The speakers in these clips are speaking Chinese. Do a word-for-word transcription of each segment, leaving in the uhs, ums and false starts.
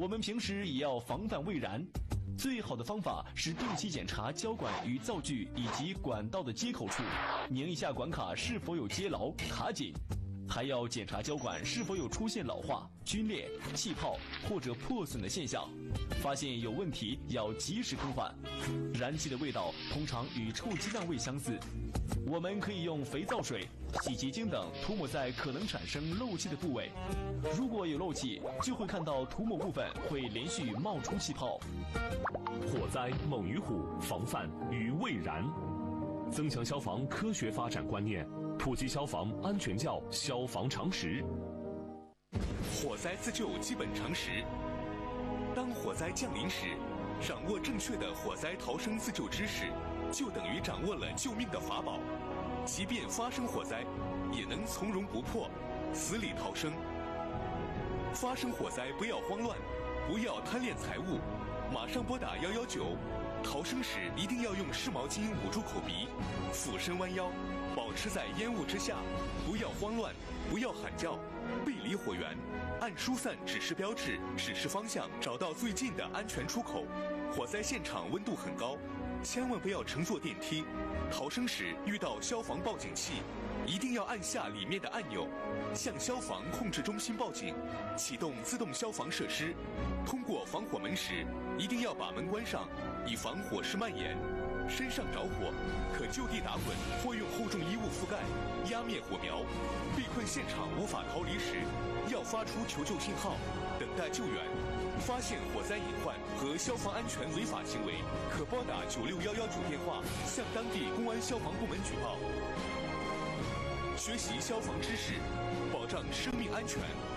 我们平时也要防范未燃。最好的方法是定期检查胶管与灶具以及管道的接口处，拧一下管卡是否有接牢、卡紧。还要检查胶管是否有出现老化、皲裂、气泡或者破损的现象，发现有问题要及时更换。燃气的味道通常与臭鸡蛋味相似，我们可以用肥皂水、洗洁精等涂抹在可能产生漏气的部位，如果有漏气，就会看到涂抹部分会连续冒出气泡。 火灾猛于虎，防范于未然。增强消防科学发展观念，普及消防安全教消防常识。 火灾自救基本常识：当火灾降临时，掌握正确的火灾逃生自救知识，就等于掌握了救命的法宝。即便发生火灾，也能从容不迫，死里逃生。发生火灾不要慌乱，不要贪恋财物，马上拨打一一九。逃生时一定要用湿毛巾捂住口鼻，俯身弯腰，保持在烟雾之下，不要慌乱，不要喊叫，背离火源，按疏散指示标志指示方向，找到最近的安全出口。火灾现场温度很高，千万不要乘坐电梯。逃生时遇到消防报警器，一定要按下里面的按钮，向消防控制中心报警，启动自动消防设施。通过防火门时，一定要把门关上，以防火势蔓延。身上着火，可就地打滚或用厚重衣物覆盖，压灭火苗。被困现场无法逃离时，要发出求救信号，等待救援。发现火灾隐患和消防安全违法行为，可拨打九六一一九电话向当地公安消防部门举报。学习消防知识，保障生命安全。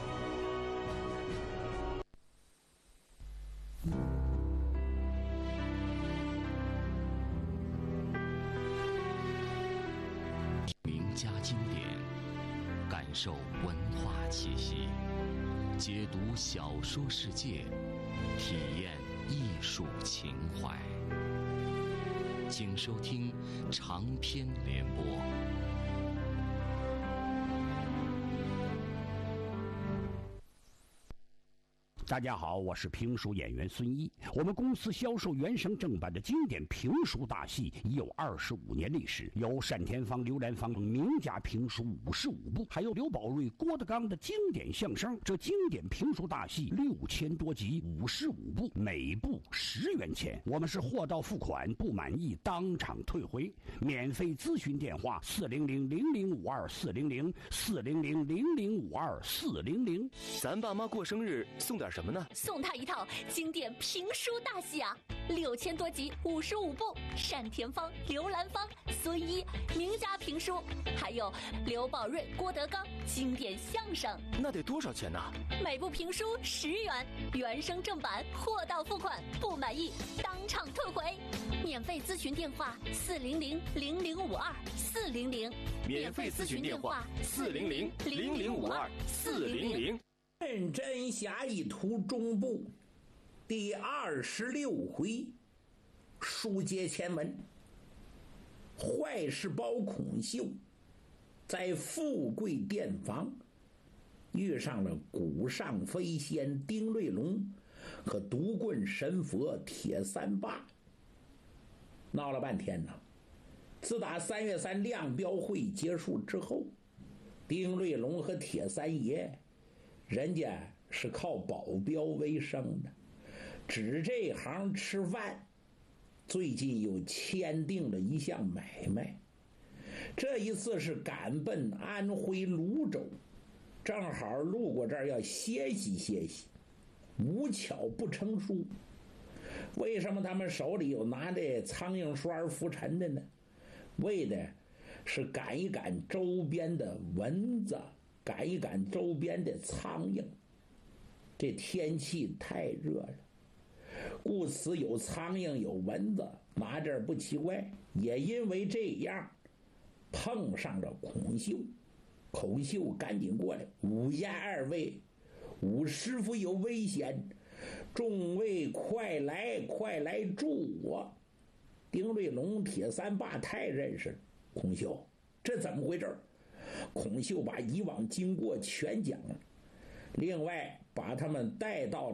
名家经典，感受文化气息，解读小说世界，体验艺术情怀。请收听长篇联播。 大家好，我是评书演员孙一。我们公司销售原声正版的经典评书大戏已有二十五年历史，有单田芳、刘兰芳等名家评书五十五部，还有刘宝瑞、郭德纲的经典相声。这经典评书大戏六千多集，五十五部，每部十元钱。我们是货到付款，不满意当场退回。免费咨询电话：四零零零零五二四零零四零零零零五二四零零。 咱爸妈过生日送点什么呢？ 送他一套经典评书大戏啊，六千多集，五十五部，单田芳、刘兰芳、孙一名家评书，还有刘宝瑞、郭德纲经典相声。 那得多少钱呢？ 每部评书十元，原声正版，货到付款，不满意当场退回。免费咨询电话：四零零零零五二四零零。 免费咨询电话：四零零零零五二四零零。 认真侠义图中部第二十六回，书接前文。坏事包孔秀在富贵店房遇上了古上飞仙丁瑞龙和独棍神佛铁三霸，闹了半天呢。自打三月三亮标会结束之后，丁瑞龙和铁三爷人家是靠保镖为生的，只这行吃饭。最近又签订了一项买卖，这一次是赶奔安徽泸州，正好路过这儿要歇息歇息，无巧不成书。为什么他们手里有拿着苍蝇刷浮尘的呢？为的是赶一赶周边的蚊子，赶一赶周边的苍蝇。这天气太热了，故此有苍蝇有蚊子，拿这儿不奇怪。也因为这样碰上了孔秀，孔秀赶紧过来：五爷二位，五师傅有危险，众位快来快来助我。丁瑞龙、铁三霸太认识了孔秀，这怎么回事？孔秀把以往经过全讲了，另外把他们带到